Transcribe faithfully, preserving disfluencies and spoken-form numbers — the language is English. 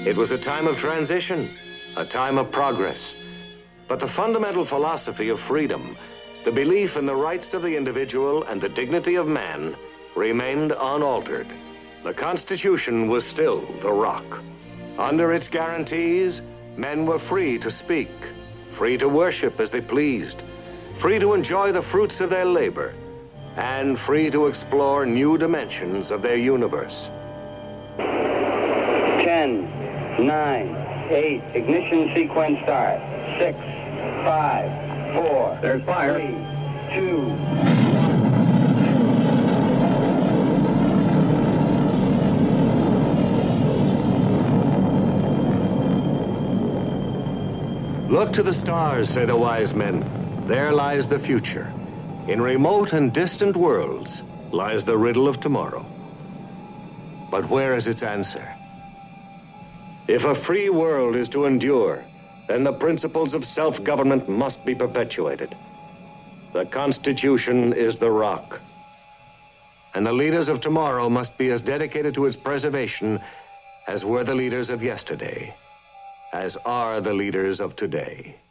It was a time of transition, a time of progress. But the fundamental philosophy of freedom, the belief in the rights of the individual and the dignity of man, remained unaltered. The Constitution was still the rock. Under its guarantees, men were free to speak, free to worship as they pleased, free to enjoy the fruits of their labor, and free to explore new dimensions of their universe. Ten, nine, eight, ignition sequence start. Six, five, four, there's fire. Three, two. Look to the stars, say the wise men. There lies the future. In remote and distant worlds lies the riddle of tomorrow. But where is its answer? If a free world is to endure, then the principles of self-government must be perpetuated. The Constitution is the rock. And the leaders of tomorrow must be as dedicated to its preservation as were the leaders of yesterday, as are the leaders of today.